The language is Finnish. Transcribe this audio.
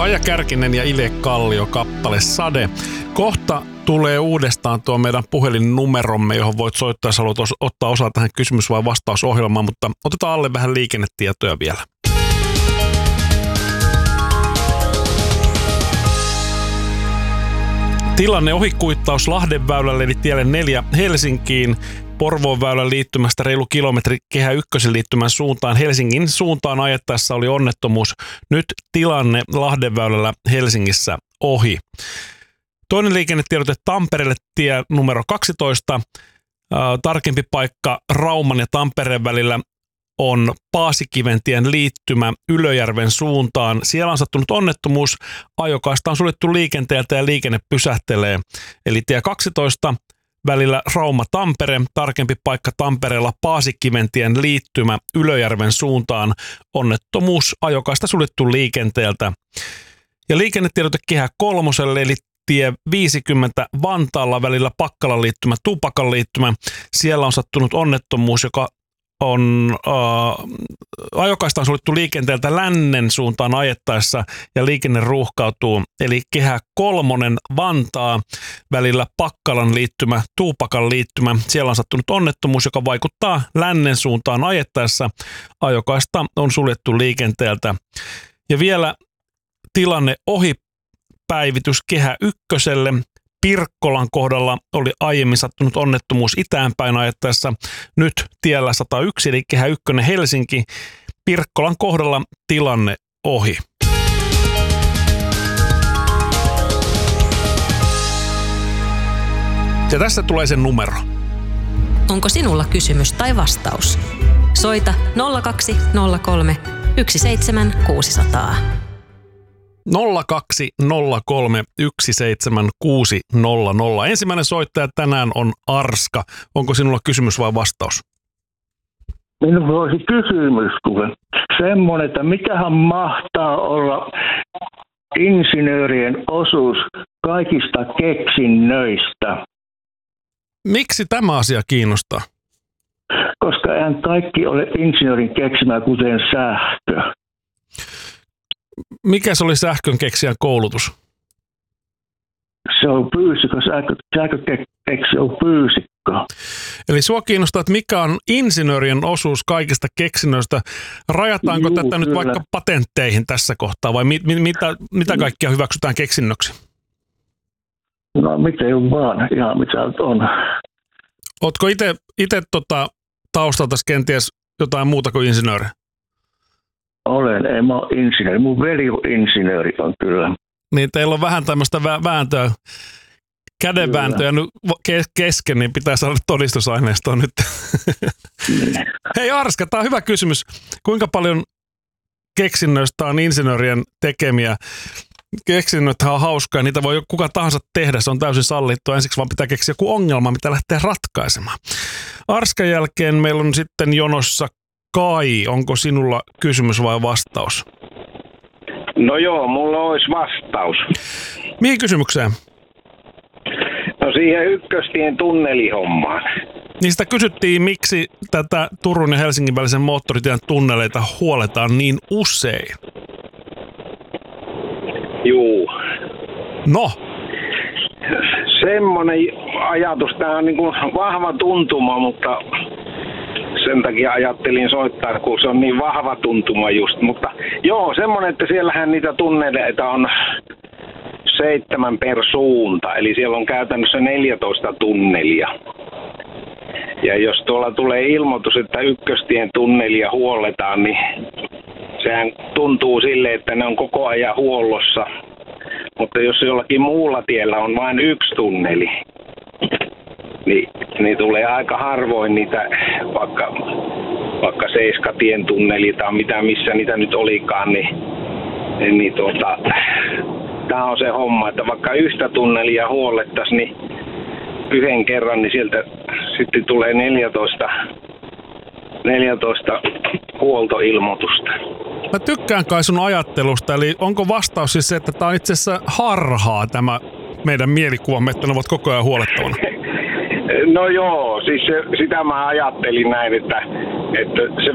Kaija Kärkinen ja Ilje Kallio kappale Sade. Kohta tulee uudestaan tuo meidän puhelinnumeromme, johon voit soittaa, jos haluat ottaa osaa tähän kysymys- vai vastausohjelmaan, mutta otetaan alle vähän liikennetietoja vielä. Tilanne ohikuittaus Lahdenväylälle eli tielle 4 Helsinkiin. Porvoon väylän liittymästä reilu kilometri Kehä Ykkösen liittymän suuntaan. Helsingin suuntaan ajettaessa oli onnettomuus. Nyt tilanne Lahdenväylällä Helsingissä ohi. Toinen liikennetiedote Tampereelle tie numero 12. Tarkempi paikka Rauman ja Tampereen välillä on Paasikiventien liittymä Ylöjärven suuntaan. Siellä on sattunut onnettomuus. Ajokaista on suljettu liikenteeltä ja liikenne pysähtelee. Eli tie 12 välillä Rauma-Tampere, tarkempi paikka Tampereella Paasikiventien liittymä Ylöjärven suuntaan. Onnettomuus, ajokaista suljettu liikenteeltä. Ja liikennetiedote Kehä Kolmoselle eli tie 50 Vantaalla välillä Pakkalan liittymä Tupakan liittymä. Siellä on sattunut onnettomuus, joka on ajokaista on suljettu liikenteeltä lännen suuntaan ajettaessa ja liikenne ruuhkautuu. Eli Kehä Kolmonen Vantaa välillä Pakkalan liittymä, Tuupakan liittymä. Siellä on sattunut onnettomuus, joka vaikuttaa lännen suuntaan ajettaessa. Ajokaista on suljettu liikenteeltä. Ja vielä tilanne ohipäivitys Kehä Ykköselle. Pirkkolan kohdalla oli aiemmin sattunut onnettomuus itäänpäin ajettaessa. Nyt tiellä 101 eli Kehä 1 Helsinki. Pirkkolan kohdalla tilanne ohi. Ja tässä tulee sen numero. Onko sinulla kysymys tai vastaus? Soita 0203 17600. 0203 17600. Ensimmäinen soittaja tänään on Arska. Onko sinulla kysymys vai vastaus? Minulla olisi kysymys, semmoinen, että mikähän mahtaa olla insinöörien osuus kaikista keksinnöistä? Miksi tämä asia kiinnostaa? Koska eihän kaikki ole insinöörin keksimää, kuten sähkö. Mikä se oli sähkön keksijän koulutus? Se on fyysikko, sähkökeksijä on fyysikko. Eli sua kiinnostaa, että mikä on insinöörien osuus kaikista keksinnöistä. Rajataanko tätä nyt vaikka patentteihin tässä kohtaa vai mitä kaikkia hyväksytään keksinnöksi? No miten vaan, ihan mitä on. Ootko itse taustalta kenties jotain muuta kuin insinööri? Olen, en mä ole insinööri. Mun veli on insinööri on kyllä. Niin teillä on vähän tämmöistä vääntöä, kädenvääntöä nyt kesken, niin pitää saada todistusaineistoa nyt. Hei Arska, tää on hyvä kysymys. Kuinka paljon keksinnöistä on insinöörien tekemiä? Keksinnöthän on hauskaa, niitä voi kuka tahansa tehdä, se on täysin sallittua. Ensiksi vaan pitää keksiä joku ongelma, mitä lähtee ratkaisemaan. Arskan jälkeen meillä on sitten jonossa Kai, onko sinulla kysymys vai vastaus? No joo, mulla olisi vastaus. Mihin kysymykseen? No siihen Ykköstien tunnelihommaan. Niistä kysyttiin, miksi tätä Turun ja Helsingin välisen moottoritien tunneleita huoletaan niin usein. Juu. No? Semmoinen ajatus, tämä on niin kuin vahva tuntuma, mutta sen takia ajattelin soittaa, kun se on niin vahva tuntuma just. Mutta joo, semmoinen, että siellähän niitä tunneleita on 7 per suunta. Eli siellä on käytännössä 14 tunnelia. Ja jos tuolla tulee ilmoitus, että Ykköstien tunnelia huolletaan, niin sehän tuntuu sille, että ne on koko ajan huollossa. Mutta jos jollakin muulla tiellä on vain 1 tunneli, niin tulee aika harvoin niitä vaikka Seiskatien tunneli tai missä niitä nyt olikaan, niin tämä on se homma, että vaikka yhtä tunnelia huollettaisiin, niin yhden kerran, niin sieltä sitten tulee 14 huoltoilmoitusta. Mä tykkään kai sun ajattelusta, eli onko vastaus siis se, että tämä on itse asiassa harhaa tämä meidän mielikuvamme, että ne ovat koko ajan huolettavana? No joo, siis sitä mä ajattelin näin, että se